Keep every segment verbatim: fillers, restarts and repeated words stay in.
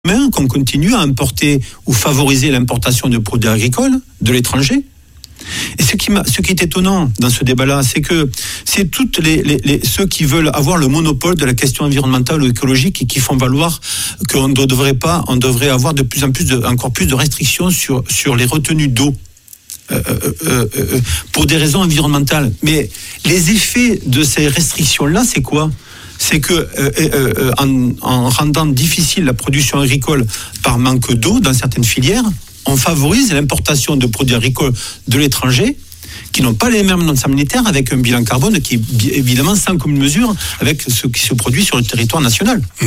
qu'on continue à importer ou favoriser l'importation de produits agricoles de l'étranger. Et ce qui, m'a, ce qui est étonnant dans ce débat-là, c'est que c'est toutes les, les, les ceux qui veulent avoir le monopole de la question environnementale ou écologique et qui font valoir qu'on ne devrait pas, on devrait avoir de plus en plus, de, encore plus de restrictions sur sur les retenues d'eau. Euh, euh, euh, pour des raisons environnementales. Mais les effets de ces restrictions-là, c'est quoi ? C'est que euh, euh, en, en rendant difficile la production agricole par manque d'eau dans certaines filières, on favorise l'importation de produits agricoles de l'étranger qui n'ont pas les mêmes normes sanitaires, avec un bilan carbone qui est évidemment sans commune mesure avec ce qui se produit sur le territoire national. Mmh.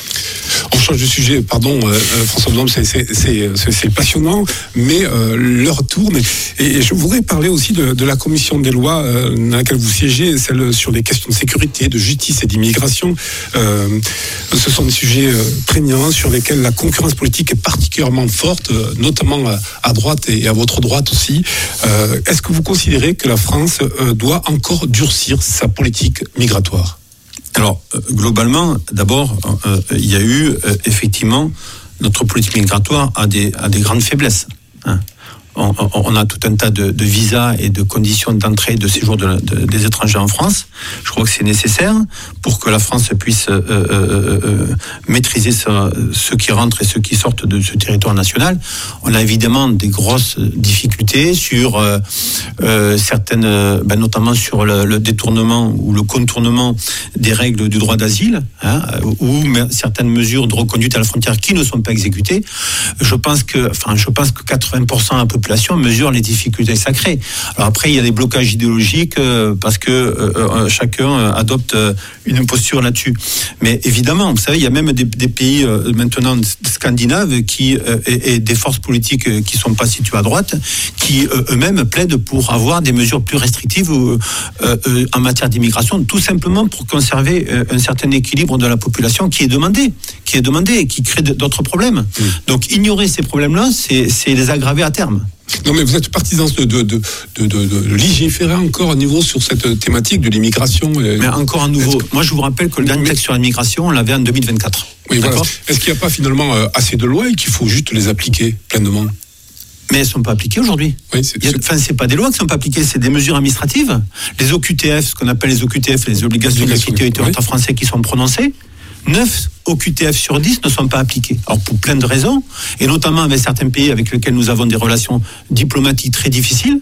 On change de sujet, pardon, euh, François Bonhomme, c'est, c'est, c'est, c'est passionnant, mais euh, l'heure tourne. Et, et je voudrais parler aussi de, de la commission des lois euh, dans laquelle vous siégez, celle sur les questions de sécurité, de justice et d'immigration. Euh, ce sont des sujets euh, prégnants sur lesquels la concurrence politique est particulièrement forte, euh, notamment à, à droite et à votre droite aussi. Euh, est-ce que vous considérez que la France euh, doit encore durcir sa politique migratoire ? Alors, euh, globalement, d'abord, euh, il y a eu, euh, effectivement, notre politique migratoire a des, a des grandes faiblesses. Hein. On, on a tout un tas de, de visas et de conditions d'entrée et de séjour de, de, des étrangers en France. Je crois que c'est nécessaire pour que la France puisse euh, euh, euh, maîtriser ce, ceux qui rentrent et ceux qui sortent de ce territoire national. On a évidemment des grosses difficultés sur euh, euh, certaines, ben notamment sur le, le détournement ou le contournement des règles du droit d'asile, hein, ou certaines mesures de reconduite à la frontière qui ne sont pas exécutées. Je pense que, enfin, je pense que quatre-vingts pour cent à peu population mesure les difficultés que ça crée. Alors après, il y a des blocages idéologiques euh, parce que euh, chacun adopte euh, une posture là-dessus. Mais évidemment, vous savez, il y a même des, des pays euh, maintenant scandinaves qui euh, et, et des forces politiques euh, qui sont pas situées à droite, qui euh, eux-mêmes plaident pour avoir des mesures plus restrictives euh, euh, en matière d'immigration, tout simplement pour conserver euh, un certain équilibre de la population qui est demandé, qui est demandé et qui crée d'autres problèmes. Mmh. Donc ignorer ces problèmes-là, c'est, c'est les aggraver à terme. Non, mais vous êtes partisan de, de, de, de, de, de légiférer encore à nouveau sur cette thématique de l'immigration. Mais encore à nouveau, que... moi je vous rappelle que le dernier texte sur l'immigration, on l'avait en deux mille vingt-quatre. Oui, voilà. Est-ce qu'il n'y a pas finalement euh, assez de lois et qu'il faut juste les appliquer pleinement ? Mais elles ne sont pas appliquées aujourd'hui. Oui, c'est, c'est... Enfin, c'est pas des lois qui ne sont pas appliquées, c'est des mesures administratives. Les O Q T F, ce qu'on appelle les O Q T F, les obligations de territoire oui. français qui sont prononcées, neuf O Q T F sur dix ne sont pas appliqués. Alors pour plein de raisons, et notamment avec certains pays avec lesquels nous avons des relations diplomatiques très difficiles.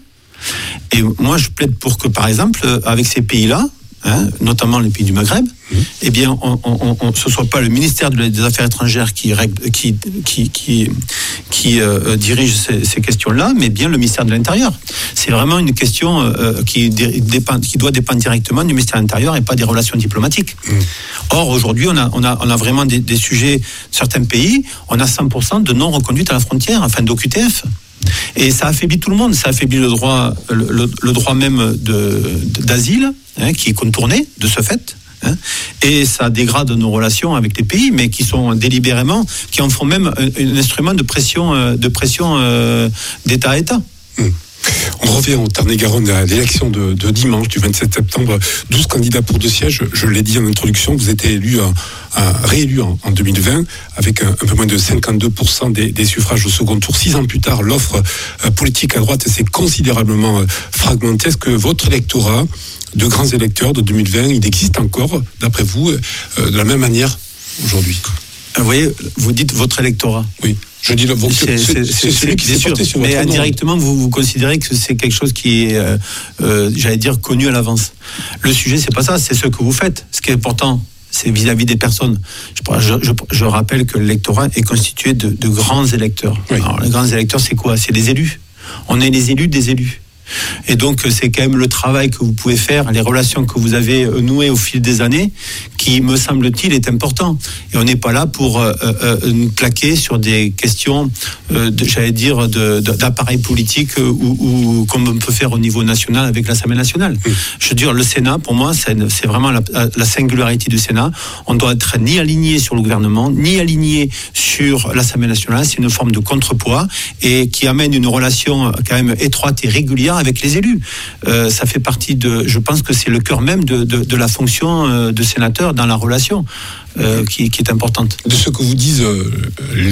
Et moi je plaide pour que par exemple avec ces pays-là, hein, notamment les pays du Maghreb, mmh. eh bien on, on, on, ce soit pas le ministère des Affaires étrangères qui règle, qui qui qui, qui euh, dirige ces, ces questions-là, mais bien le ministère de l'Intérieur. C'est vraiment une question euh, qui dépend, qui doit dépendre directement du ministère de l'Intérieur et pas des relations diplomatiques. Mmh. Or aujourd'hui, on a on a on a vraiment des, des sujets. Certains pays, on a cent pour cent de non reconduite à la frontière, enfin d'O Q T F. Et ça affaiblit tout le monde, ça affaiblit le droit, le, le, le droit même de, d'asile, hein, qui est contourné de ce fait, hein, et ça dégrade nos relations avec les pays, mais qui sont délibérément, qui en font même un, un instrument de pression, de pression euh, d'État à État. Mmh. On revient au Tarn-et-Garonne à l'élection de, de dimanche, du vingt-sept septembre. douze candidats pour deux sièges. Je l'ai dit en introduction, vous êtes élu, à, à, réélu en, en deux mille vingt avec un, un peu moins de cinquante-deux pour cent des, des suffrages au second tour. Six ans plus tard, l'offre euh, politique à droite s'est considérablement euh, fragmentée. Est-ce que votre électorat de grands électeurs de deux mille vingt, il existe encore, d'après vous, euh, de la même manière aujourd'hui ? Vous voyez, vous dites votre électorat. Oui. Je dis le bon, c'est, c'est, c'est, c'est celui qui s'est porté sur votre nom. Mais indirectement, vous, vous considérez que c'est quelque chose qui est, euh, euh, j'allais dire, connu à l'avance. Le sujet, c'est pas ça, c'est ce que vous faites. Ce qui est important, c'est vis-à-vis des personnes. Je, je, je rappelle que l'électorat est constitué de, de grands électeurs. Oui. Alors, les grands électeurs, c'est quoi ? C'est des élus. On est les élus des élus. Et donc, c'est quand même le travail que vous pouvez faire, les relations que vous avez nouées au fil des années, qui, me semble-t-il, est important. Et on n'est pas là pour euh, euh, nous plaquer sur des questions, euh, de, j'allais dire, de, de, d'appareil politique euh, ou, ou comme on peut faire au niveau national avec l'Assemblée nationale. Mmh. Je veux dire, le Sénat, pour moi, c'est, c'est vraiment la, la singularité du Sénat. On doit être ni aligné sur le gouvernement, ni aligné sur l'Assemblée nationale. C'est une forme de contrepoids et qui amène une relation quand même étroite et régulière avec les élus. Euh, ça fait partie de, je pense que c'est le cœur même de, de, de la fonction euh, de sénateur dans la relation euh, qui, qui est importante. De ce que vous disent euh,